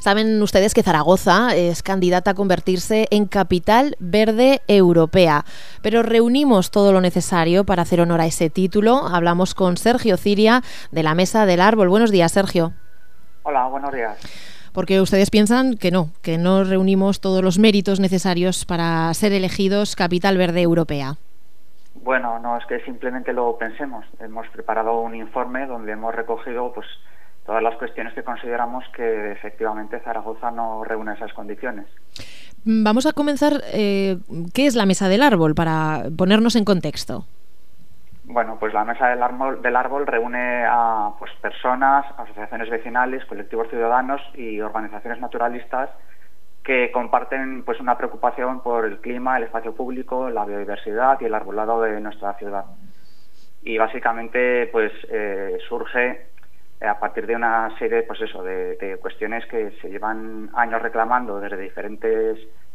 Saben ustedes que Zaragoza es candidata a convertirse en capital verde europea, pero reunimos todo lo necesario para hacer honor a ese título. Hablamos con Sergio Ciria de la Mesa del Árbol. Buenos días, Sergio. Hola, buenos días. Porque ustedes piensan que no reunimos todos los méritos necesarios para ser elegidos capital verde europea. Bueno, no es que simplemente lo pensemos. Hemos preparado un informe donde hemos recogido todas las cuestiones que consideramos que efectivamente Zaragoza no reúne esas condiciones. Vamos a comenzar. ¿Qué es la Mesa del Árbol? Para ponernos en contexto. Bueno, pues la Mesa del Árbol reúne a personas, asociaciones vecinales, colectivos ciudadanos y organizaciones naturalistas que comparten una preocupación por el clima, el espacio público, la biodiversidad y el arbolado de nuestra ciudad. Y básicamente surge a partir de una serie de cuestiones que se llevan años reclamando desde diferentes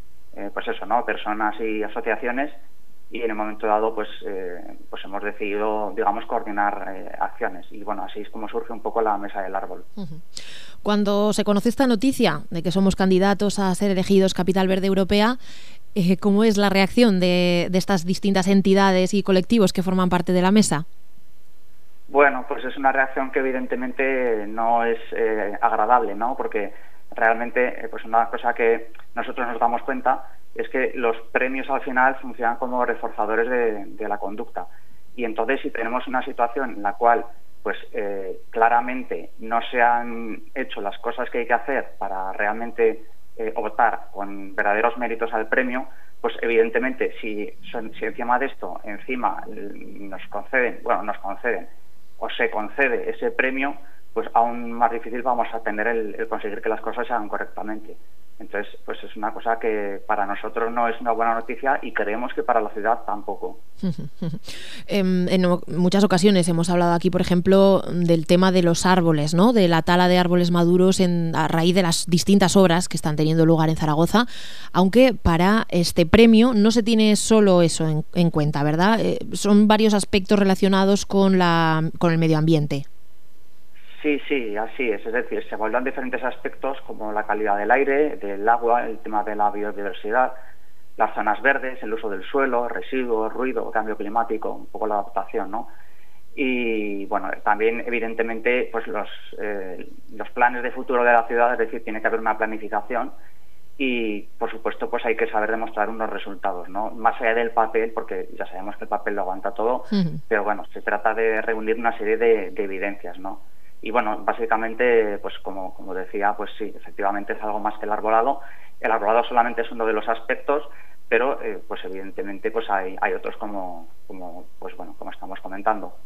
personas y asociaciones, y en el momento dado hemos decidido, coordinar acciones, y bueno, así es como surge un poco la Mesa del Árbol. Uh-huh. Cuando se conoce esta noticia de que somos candidatos a ser elegidos Capital Verde Europea, ¿cómo es la reacción de estas distintas entidades y colectivos que forman parte de la mesa? Bueno, pues es una reacción que evidentemente no es agradable, ¿no? Porque realmente una cosa que nosotros nos damos cuenta es que los premios al final funcionan como reforzadores de la conducta. Y entonces, si tenemos una situación en la cual claramente no se han hecho las cosas que hay que hacer para realmente optar con verdaderos méritos al premio, pues evidentemente si encima de esto nos conceden o se concede ese premio, pues aún más difícil vamos a tener el conseguir que las cosas se hagan correctamente. Entonces, es una cosa que para nosotros no es una buena noticia, y creemos que para la ciudad tampoco. En muchas ocasiones hemos hablado aquí, por ejemplo, del tema de los árboles, ¿no? De la tala de árboles maduros a raíz de las distintas obras que están teniendo lugar en Zaragoza, aunque para este premio no se tiene solo eso en cuenta, ¿verdad? Son varios aspectos relacionados con el medio ambiente. Sí, así es. Es decir, se abordan diferentes aspectos como la calidad del aire, del agua, el tema de la biodiversidad, las zonas verdes, el uso del suelo, residuos, ruido, cambio climático, un poco la adaptación, ¿no? Y bueno, también evidentemente los planes de futuro de la ciudad, es decir, tiene que haber una planificación y por supuesto hay que saber demostrar unos resultados, ¿no? Más allá del papel, porque ya sabemos que el papel lo aguanta todo, pero bueno, se trata de reunir una serie de evidencias, ¿no? Y bueno, básicamente, como decía, sí, efectivamente es algo más que el arbolado. El arbolado solamente es uno de los aspectos, pero evidentemente hay otros como estamos comentando.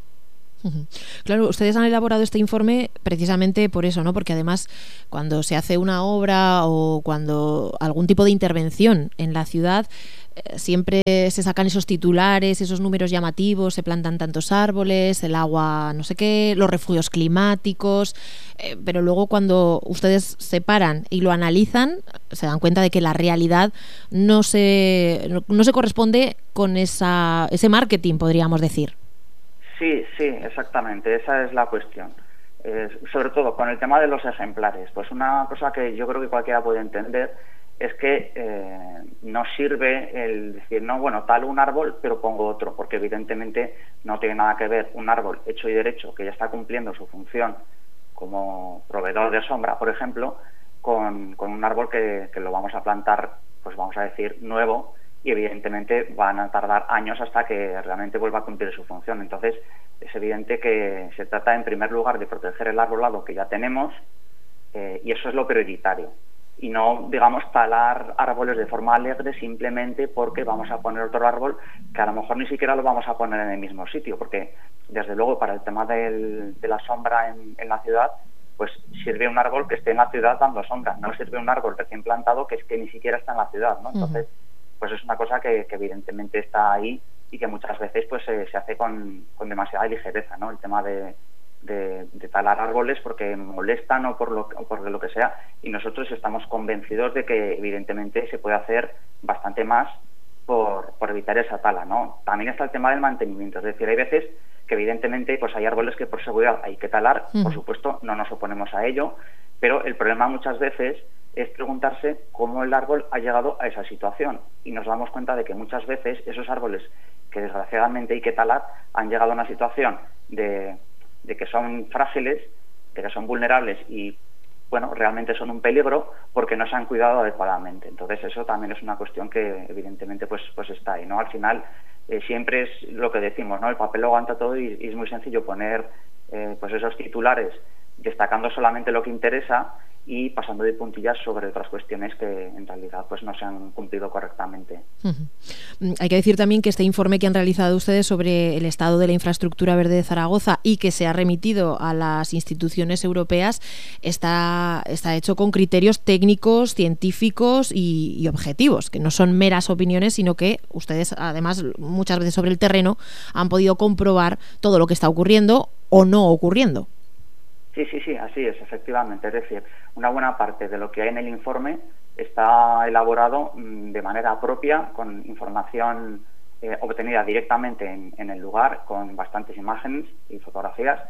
Claro, ustedes han elaborado este informe precisamente por eso, ¿no? Porque además, cuando se hace una obra o cuando algún tipo de intervención en la ciudad, siempre se sacan esos titulares, esos números llamativos, se plantan tantos árboles, el agua no sé qué, los refugios climáticos, pero luego cuando ustedes se paran y lo analizan, se dan cuenta de que la realidad no se corresponde con ese marketing, podríamos decir. Sí, exactamente, esa es la cuestión. Sobre todo con el tema de los ejemplares, una cosa que yo creo que cualquiera puede entender es que no sirve el decir, talo un árbol pero pongo otro, porque evidentemente no tiene nada que ver un árbol hecho y derecho que ya está cumpliendo su función como proveedor de sombra, por ejemplo, con un árbol que lo vamos a plantar, vamos a decir, nuevo, y evidentemente van a tardar años hasta que realmente vuelva a cumplir su función. Entonces es evidente que se trata en primer lugar de proteger el arbolado que ya tenemos, y eso es lo prioritario, y no, talar árboles de forma alegre simplemente porque vamos a poner otro árbol que a lo mejor ni siquiera lo vamos a poner en el mismo sitio, porque desde luego para el tema de la sombra en la ciudad, sirve un árbol que esté en la ciudad dando sombra, no sirve un árbol recién plantado que ni siquiera está en la ciudad, ¿no? Entonces, es una cosa que evidentemente está ahí y que muchas veces se hace con demasiada ligereza, ¿no? El tema de talar árboles porque molestan o por lo que sea, y nosotros estamos convencidos de que evidentemente se puede hacer bastante más por evitar esa tala, ¿no? También está el tema del mantenimiento, es decir, hay veces que evidentemente hay árboles que por seguridad hay que talar, por supuesto no nos oponemos a ello, pero el problema muchas veces es preguntarse cómo el árbol ha llegado a esa situación. Y nos damos cuenta de que muchas veces esos árboles que desgraciadamente hay que talar han llegado a una situación de que son frágiles, de que son vulnerables y, bueno, realmente son un peligro porque no se han cuidado adecuadamente. Entonces eso también es una cuestión que evidentemente pues está ahí, ¿no? Al final siempre es lo que decimos, ¿no? El papel lo aguanta todo y es muy sencillo poner pues esos titulares destacando solamente lo que interesa y pasando de puntillas sobre otras cuestiones que en realidad pues no se han cumplido correctamente. Hay que decir también que este informe que han realizado ustedes sobre el estado de la infraestructura verde de Zaragoza y que se ha remitido a las instituciones europeas está hecho con criterios técnicos, científicos y objetivos, que no son meras opiniones, sino que ustedes, además, muchas veces sobre el terreno han podido comprobar todo lo que está ocurriendo o no ocurriendo. Sí, así es, efectivamente. Es decir, una buena parte de lo que hay en el informe está elaborado de manera propia, con información obtenida directamente en el lugar, con bastantes imágenes y fotografías.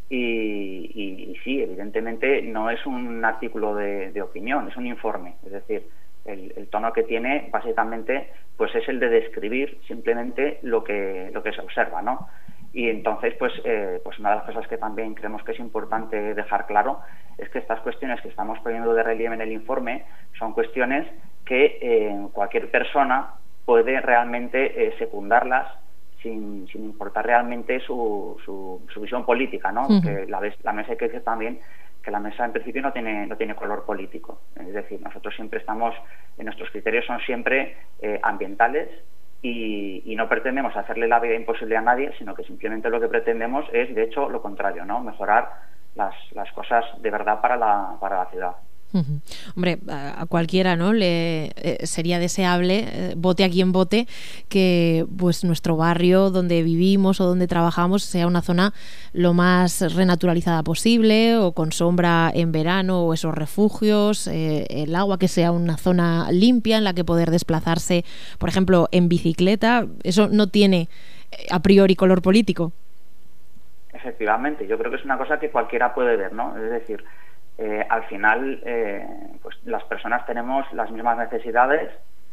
Y sí, evidentemente no es un artículo de opinión, es un informe. Es decir, el tono que tiene básicamente pues es el de describir simplemente lo que se observa, ¿no? Y entonces, pues una de las cosas que también creemos que es importante dejar claro es que estas cuestiones que estamos poniendo de relieve en el informe son cuestiones que cualquier persona puede realmente secundarlas sin importar realmente su visión política, ¿no? Porque la mesa hay que decir también que la mesa en principio no tiene color político. Es decir, nosotros siempre nuestros criterios son siempre ambientales, y no pretendemos hacerle la vida imposible a nadie, sino que simplemente lo que pretendemos es, de hecho, lo contrario, ¿no? Mejorar las cosas de verdad para la ciudad. Hombre, a cualquiera, ¿no? Le sería deseable, vote a quien vote, que pues nuestro barrio donde vivimos o donde trabajamos sea una zona lo más renaturalizada posible, o con sombra en verano, o esos refugios, el agua que sea una zona limpia en la que poder desplazarse, por ejemplo, en bicicleta. Eso no tiene a priori color político. Efectivamente, yo creo que es una cosa que cualquiera puede ver, ¿no? Es decir, al final pues las personas tenemos las mismas necesidades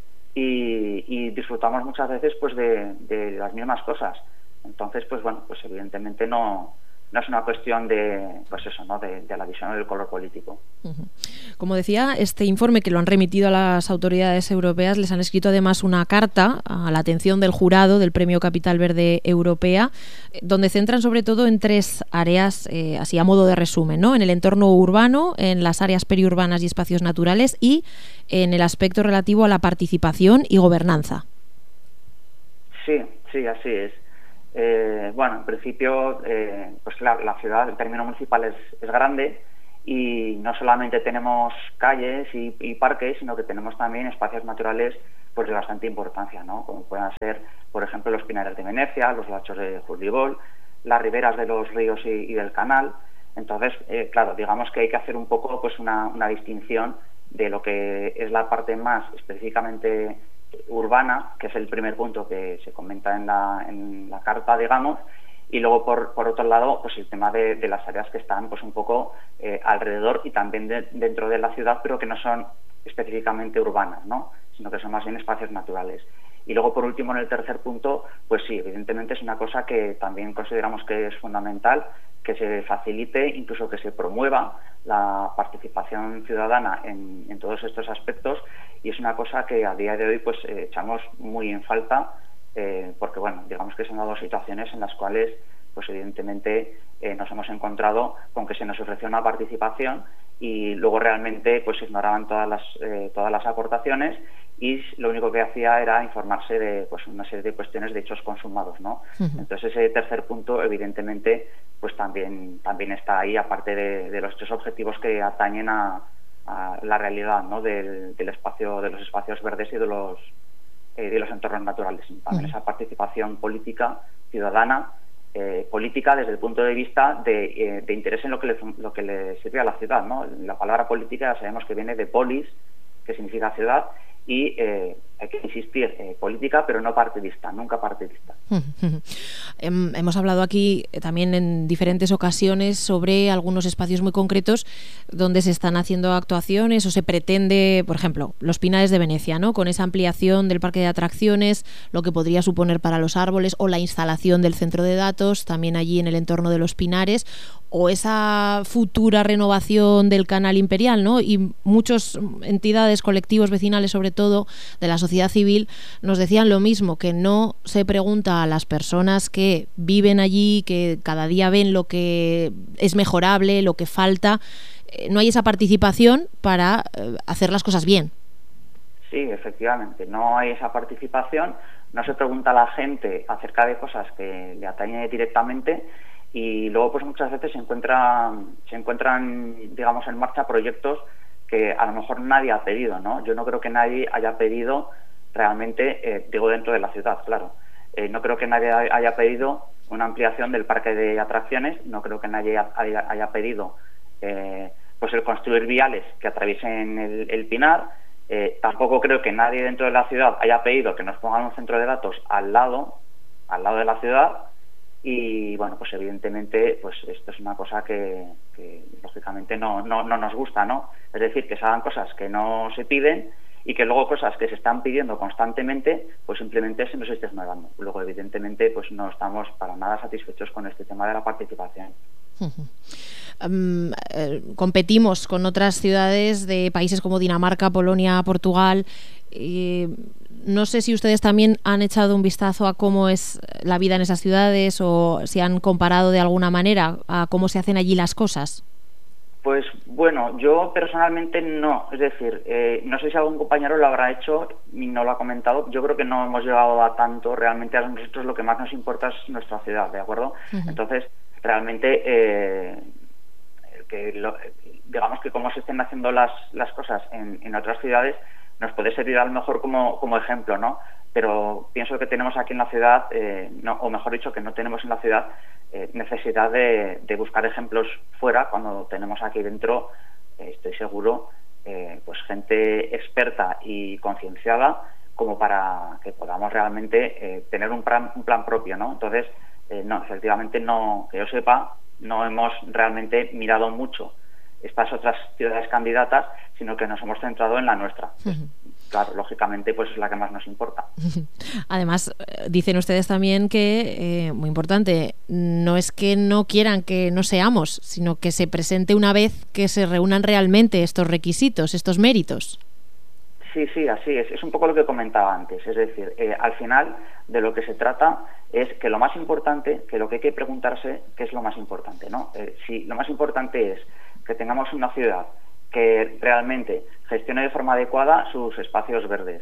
y disfrutamos muchas veces pues de las mismas cosas. Entonces, pues bueno, pues evidentemente no es una cuestión de pues eso, ¿no? de la visión del color político. Como decía, este informe que lo han remitido a las autoridades europeas, les han escrito además una carta a la atención del jurado del Premio Capital Verde Europea, donde centran sobre todo en 3 áreas, así a modo de resumen, ¿no? En el entorno urbano, en las áreas periurbanas y espacios naturales, y en el aspecto relativo a la participación y gobernanza. Sí, así es. Bueno, en principio, pues la ciudad, el término municipal es grande, y no solamente tenemos calles y parques, sino que tenemos también espacios naturales pues de bastante importancia, ¿no? Como puedan ser, por ejemplo, los Pinares de Venecia, los Lachos de Jurdibol, las riberas de los ríos y del canal. Entonces, claro, digamos que hay que hacer un poco pues una distinción de lo que es la parte más específicamente urbana, que es el primer punto que se comenta en la carta, digamos, y luego por otro lado pues el tema de las áreas que están pues un poco alrededor y también dentro de la ciudad, pero que no son específicamente urbanas, ¿no? Sino que son más bien espacios naturales. Y luego, por último, en el tercer punto, pues sí, evidentemente es una cosa que también consideramos que es fundamental, que se facilite, incluso que se promueva la participación ciudadana en todos estos aspectos, y es una cosa que a día de hoy pues echamos muy en falta, porque bueno, digamos que se han dado situaciones en las cuales pues evidentemente nos hemos encontrado con que se nos ofreció una participación y luego realmente pues se ignoraban todas las aportaciones, y lo único que hacía era informarse de pues una serie de cuestiones de hechos consumados, ¿no? Entonces ese tercer punto evidentemente pues también está ahí, aparte de los 3 objetivos que atañen a la realidad, ¿no? del espacio, de los espacios verdes y de los entornos naturales. También esa participación política ciudadana, política desde el punto de vista de interés en lo que le sirve a la ciudad, ¿no? La palabra política ya sabemos que viene de polis, que significa ciudad, y hay que insistir, política, pero no partidista, nunca partidista. Hemos hablado aquí también en diferentes ocasiones sobre algunos espacios muy concretos donde se están haciendo actuaciones o se pretende, por ejemplo, los Pinares de Venecia, ¿no? Con esa ampliación del parque de atracciones, lo que podría suponer para los árboles, o la instalación del centro de datos también allí en el entorno de los Pinares, o esa futura renovación del Canal Imperial, ¿no? Y muchas entidades, colectivos vecinales, sobre todo de la sociedad civil, nos decían lo mismo, que no se pregunta a las personas que viven allí, que cada día ven lo que es mejorable, lo que falta. No hay esa participación para hacer las cosas bien. Sí, efectivamente, no hay esa participación, no se pregunta a la gente acerca de cosas que le atañen directamente, y luego pues muchas veces se encuentran digamos, en marcha proyectos que a lo mejor nadie ha pedido, ¿no? Yo no creo que nadie haya pedido realmente, digo dentro de la ciudad, claro, no creo que nadie haya pedido una ampliación del parque de atracciones, no creo que nadie haya pedido pues el construir viales que atraviesen el Pinar, tampoco creo que nadie dentro de la ciudad haya pedido que nos pongan un centro de datos al lado de la ciudad. Y bueno, pues evidentemente pues esto es una cosa que lógicamente no nos gusta, ¿no? Es decir, que se hagan cosas que no se piden y que luego cosas que se están pidiendo constantemente pues simplemente se nos esté ignorando. Luego evidentemente pues no estamos para nada satisfechos con este tema de la participación. Competimos con otras ciudades de países como Dinamarca, Polonia, Portugal. No sé si ustedes también han echado un vistazo a cómo es la vida en esas ciudades, o si han comparado de alguna manera a cómo se hacen allí las cosas. Pues bueno, yo personalmente no, es decir, no sé si algún compañero lo habrá hecho y no lo ha comentado. Yo creo que no hemos llegado a tanto. Realmente a nosotros lo que más nos importa es nuestra ciudad, ¿de acuerdo? Entonces, realmente digamos que cómo se estén haciendo las cosas en otras ciudades nos puede servir a lo mejor como ejemplo, ¿no? Pero pienso que tenemos aquí en la ciudad, o mejor dicho, que no tenemos en la ciudad necesidad de buscar ejemplos fuera, cuando tenemos aquí dentro, estoy seguro, pues gente experta y concienciada como para que podamos realmente tener un plan propio, ¿no? Entonces, no, efectivamente no, que yo sepa, no hemos realmente mirado mucho estas otras ciudades candidatas, sino que nos hemos centrado en la nuestra. Claro, lógicamente, pues es la que más nos importa. Además, dicen ustedes también que, muy importante, no es que no quieran que no seamos, sino que se presente una vez que se reúnan realmente estos requisitos, estos méritos. Sí, así es. Es un poco lo que comentaba antes. Es decir, al final de lo que se trata es que lo más importante, que lo que hay que preguntarse, ¿qué es lo más importante, ¿no? Si lo más importante es que tengamos una ciudad que realmente gestione de forma adecuada sus espacios verdes,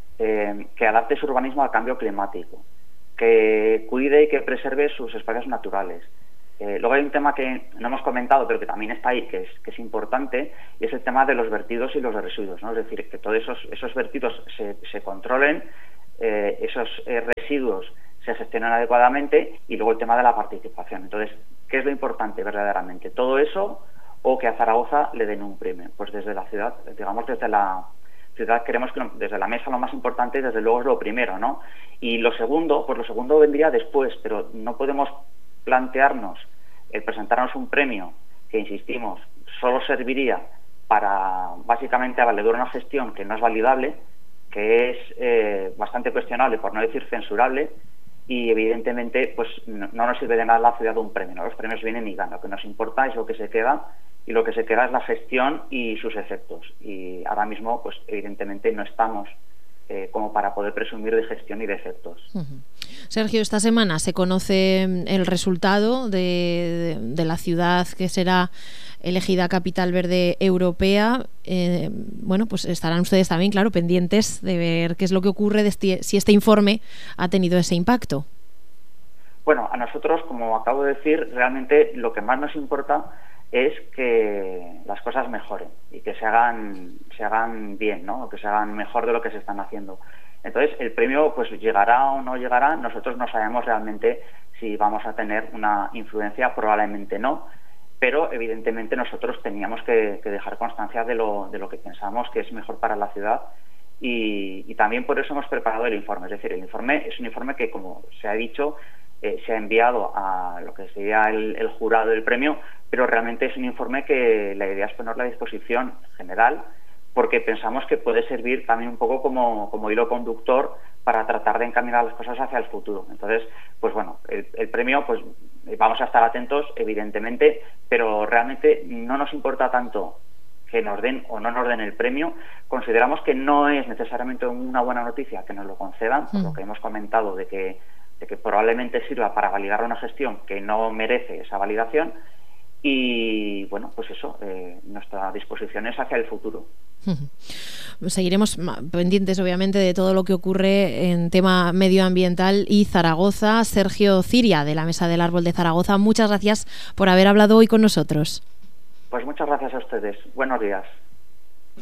que adapte su urbanismo al cambio climático, que cuide y que preserve sus espacios naturales. Luego hay un tema que no hemos comentado, pero que también está ahí, que es importante, y es el tema de los vertidos y los residuos, ¿no? Es decir, que todos esos vertidos se controlen, esos residuos se gestionen adecuadamente, y luego el tema de la participación. Entonces, ¿qué es lo importante verdaderamente? ¿Todo eso, o que a Zaragoza le den un premio? Pues desde la ciudad, digamos, desde la ciudad queremos que desde la mesa lo más importante, desde luego, es lo primero, ¿no? Y lo segundo, pues lo segundo vendría después, pero no podemos plantearnos el presentarnos un premio que, insistimos, solo serviría para básicamente valedar una gestión que no es validable, que es bastante cuestionable, por no decir censurable, y evidentemente pues no nos sirve de nada la ciudad un premio, ¿no? Los premios vienen y ganan. Lo que nos importa es lo que se queda, y lo que se queda es la gestión y sus efectos, y ahora mismo pues evidentemente no estamos como para poder presumir de gestión y de efectos. Sergio, esta semana se conoce el resultado de la ciudad que será elegida Capital Verde Europea. Bueno, pues estarán ustedes también, claro, pendientes de ver qué es lo que ocurre, si este informe ha tenido ese impacto. Bueno, a nosotros, como acabo de decir, realmente lo que más nos importa es que las cosas mejoren y que se hagan bien, ¿no? Que se hagan mejor de lo que se están haciendo. Entonces, el premio pues llegará o no llegará. Nosotros no sabemos realmente si vamos a tener una influencia, probablemente no, pero evidentemente nosotros teníamos que dejar constancia de lo que pensamos que es mejor para la ciudad, y también por eso hemos preparado el informe. Es decir, el informe es un informe que, como se ha dicho, se ha enviado a lo que sería el jurado del premio, pero realmente es un informe que la idea es ponerlo a disposición general, porque pensamos que puede servir también un poco como hilo conductor para tratar de encaminar las cosas hacia el futuro. Entonces, pues bueno, el premio, pues vamos a estar atentos, evidentemente, pero realmente no nos importa tanto que nos den o no nos den el premio. Consideramos que no es necesariamente una buena noticia que nos lo concedan, por lo que hemos comentado de que probablemente sirva para validar una gestión que no merece esa validación. Y bueno, pues eso, nuestra disposición es hacia el futuro. Seguiremos pendientes, obviamente, de todo lo que ocurre en tema medioambiental y Zaragoza. Sergio Ciria, de la Mesa del Árbol de Zaragoza, muchas gracias por haber hablado hoy con nosotros. Pues muchas gracias a ustedes. Buenos días.